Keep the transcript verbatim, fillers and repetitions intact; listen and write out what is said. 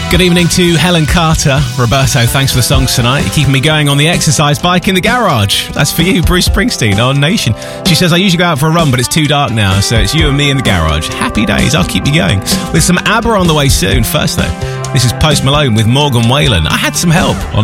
Good evening to Helen Carter. Roberto, thanks for the songs tonight. You're keeping me going on the exercise bike in the garage. That's for you, Bruce Springsteen on Nation. She says, I usually go out for a run, but it's too dark now, so it's you and me in the garage. Happy days, I'll keep you going. With some ABBA on the way soon. First, though, this is Post Malone with Morgan Wallen. I had some help on